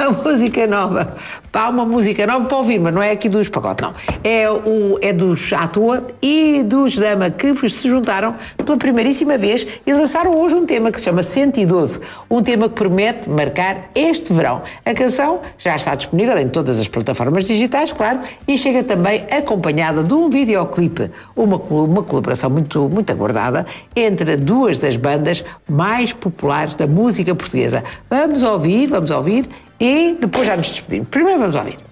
a música nova. Há uma música nova para ouvir, mas não é aqui dos pacotes, não. É dos À Toa e dos Dama que se juntaram pela primeiríssima vez e lançaram hoje um tema que se chama 112. Um tema que promete marcar este verão. A canção já está disponível em todas as plataformas digitais, claro, e chega também acompanhada de um videoclipe. Uma colaboração muito aguardada entre duas das bandas mais populares da música portuguesa. Vamos ouvir e depois já nos despedimos. Primeiro vamos ouvir.